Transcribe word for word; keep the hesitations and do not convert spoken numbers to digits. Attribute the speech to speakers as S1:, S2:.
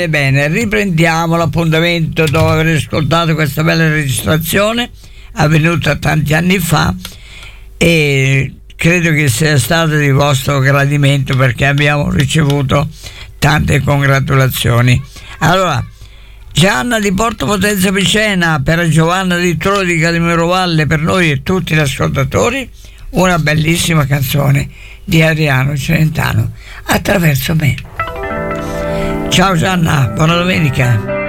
S1: Bene, riprendiamo l'appuntamento dopo aver ascoltato questa bella registrazione avvenuta tanti anni fa, e credo che sia stato di vostro gradimento perché abbiamo ricevuto tante congratulazioni. Allora, Gianna di Porto Potenza Picena, per Giovanna di Trolo di Calimero Valle, per noi e tutti gli ascoltatori, una bellissima canzone di Adriano Celentano, Attraverso me. Ciao Gianna, buona domenica.